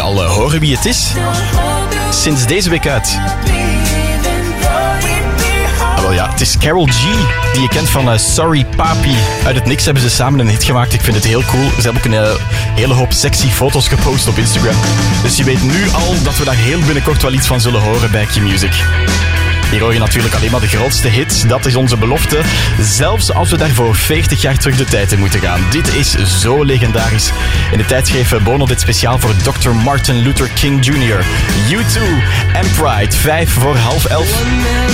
al horen wie het is? Sinds deze week uit. Wel ja, het is Karol G, die je kent van Sorry Papi. Uit het niks hebben ze samen een hit gemaakt. Ik vind het heel cool. Ze hebben ook een hele hoop sexy foto's gepost op Instagram. Dus je weet nu al dat we daar heel binnenkort wel iets van zullen horen bij Q-Music. Hier hoor je natuurlijk alleen maar de grootste hits. Dat is onze belofte. Zelfs als we daarvoor 40 jaar terug de tijd in moeten gaan. Dit is zo legendarisch. In de tijd schreef Bono dit speciaal voor Dr. Martin Luther King Jr. U2 en Pride, 11:05.